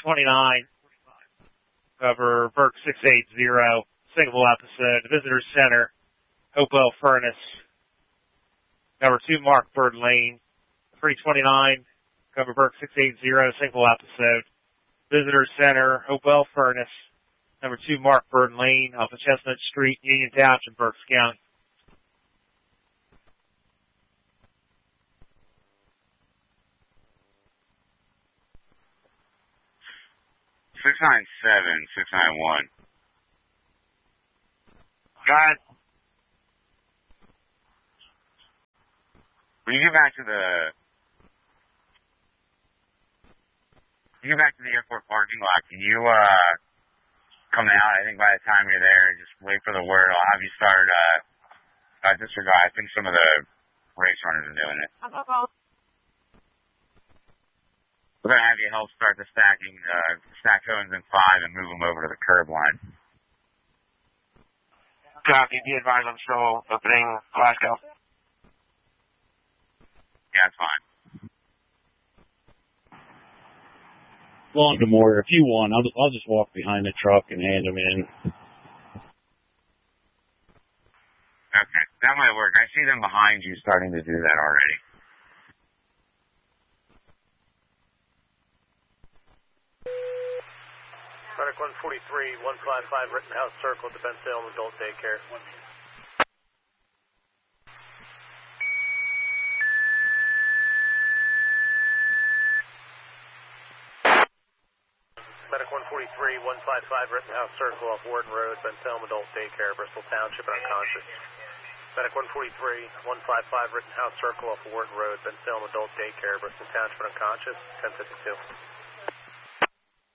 329, cover Burke 680, single episode, Visitor Center, Hopewell Furnace. Number 2, Mark Bird Lane, 329, cover Burke 680, single episode, Visitor Center, Hopewell Furnace. Number 2, Mark Bird Lane, off of Chestnut Street, Union Township, Berks County. Six 691. God. When you get back to the airport parking lot, can you come out? I think by the time you're there, just wait for the word. I'll have you start disregard. I think some of the race runners are doing it. We're going to have you help start the stack cones in 5 and move them over to the curb line. Copy. Be advised, I'm still opening Glasgow. Yeah, it's fine. Long to more. If you want, I'll just walk behind the truck and hand them in. Okay, that might work. I see them behind you starting to do that already. Medic 143, 155 Rittenhouse Circle at the Ben Salem Adult Daycare. Medic 143, 155 Rittenhouse Circle off Warden Road, Ben Salem Adult Daycare, Bristol Township, and unconscious. Medic 143, 155 Rittenhouse Circle off Warden Road, Ben Salem Adult Daycare, Bristol Township, and unconscious, 1052.